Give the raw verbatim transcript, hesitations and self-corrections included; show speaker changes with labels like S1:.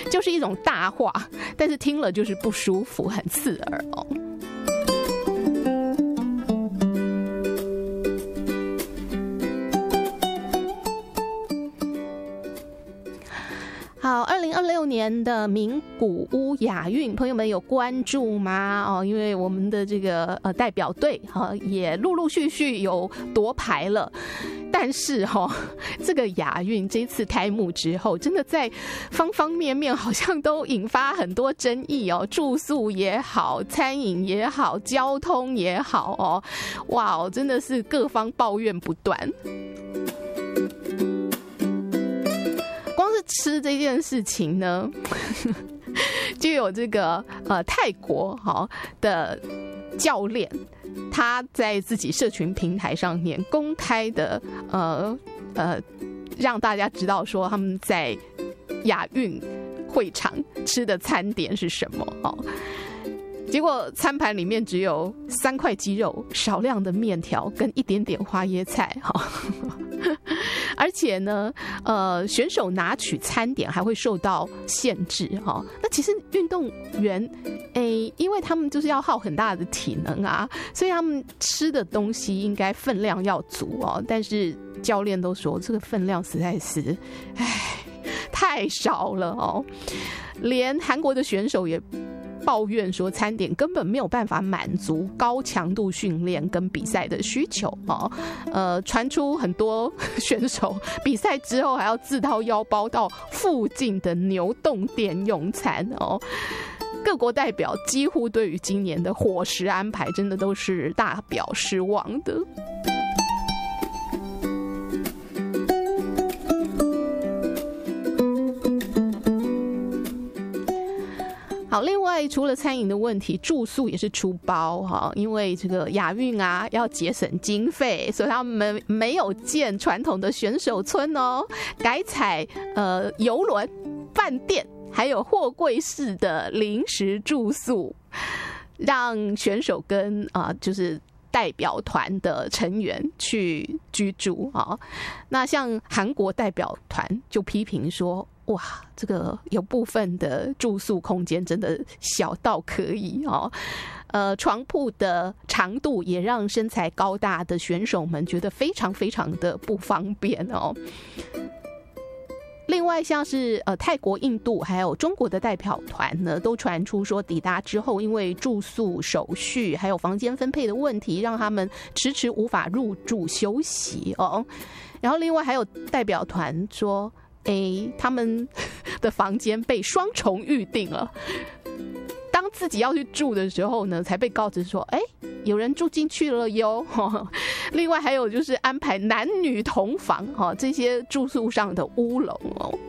S1: 就是一种大话，但是听了就是不舒服，很刺耳哦。好，二零二六年的名古屋亚运，朋友们有关注吗？哦，因为我们的这个呃代表队哈、哦、也陆陆续续有夺牌了，但是哈、哦，这个亚运这次开幕之后，真的在方方面面好像都引发很多争议哦，住宿也好，餐饮也好，交通也好哦，哇哦，真的是各方抱怨不断。吃这件事情呢，就有这个呃泰国哈的教练，他在自己社群平台上面公开的呃呃让大家知道说他们在亚运会场吃的餐点是什么哦。结果餐盘里面只有三块鸡肉、少量的面条跟一点点花椰菜哈，而且呢，呃，选手拿取餐点还会受到限制哈。那其实运动员，诶，因为他们就是要耗很大的体能啊，所以他们吃的东西应该分量要足哦。但是教练都说这个分量实在是，唉，太少了哦，连韩国的选手也抱怨说餐点根本没有办法满足高强度训练跟比赛的需求哦，呃，传出很多选手比赛之后还要自掏腰包到附近的牛洞店用餐哦。各国代表几乎对于今年的伙食安排真的都是大表失望的。好，另外除了餐饮的问题，住宿也是出包哈，因为这个亚运啊要节省经费，所以他们没有建传统的选手村哦，改采呃邮轮、饭店还有货柜式的临时住宿，让选手跟啊、呃、就是代表团的成员去居住啊。那像韩国代表团就批评说，哇，这个有部分的住宿空间真的小到可以哦，呃，床铺的长度也让身材高大的选手们觉得非常非常的不方便哦。另外，像是呃泰国、印度还有中国的代表团呢，都传出说抵达之后，因为住宿手续还有房间分配的问题，让他们迟迟无法入住休息哦。然后，另外还有代表团说，哎，他们的房间被双重预定了。当自己要去住的时候呢，才被告知说，哎，有人住进去了哟。另外还有就是安排男女同房，这些住宿上的乌龙哦。